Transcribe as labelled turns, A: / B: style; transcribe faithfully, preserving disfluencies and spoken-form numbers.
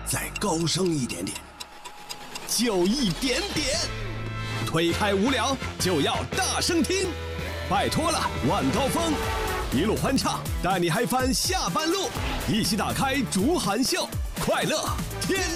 A: 再高声一点点，就一点点。推开无聊，就要大声听。拜托了，晚高峰，一路欢唱，带你嗨翻下班路，一起打开竹函秀，快乐天